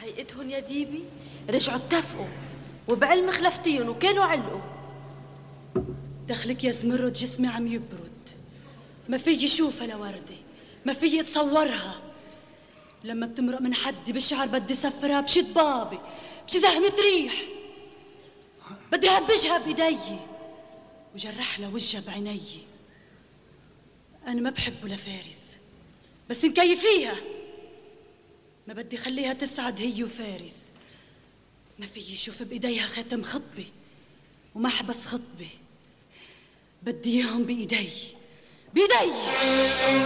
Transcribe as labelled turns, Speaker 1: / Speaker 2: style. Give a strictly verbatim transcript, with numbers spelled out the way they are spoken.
Speaker 1: حقيقتهم يا ديبي رجعوا اتفقوا وبعلم خلفتيهم وكانوا علقوا.
Speaker 2: دخلك يا زمرد جسمي عم يبرد، ما في يشوفها لوردة، ما في يتصورها. لما بتمرق من حدي بالشعر بدي سفرها بشي ضبابي بشي زهمة ريح، بدي هبجها بايدي وجرح لها وجهها بعيني. انا ما بحبه لفارس بس مكيفيها، ما بدي خليها تسعد هي وفارس. ما في يشوف بايديها خاتم خطبه ومحبس خطبه، بدي اياهم بايدي بايدي.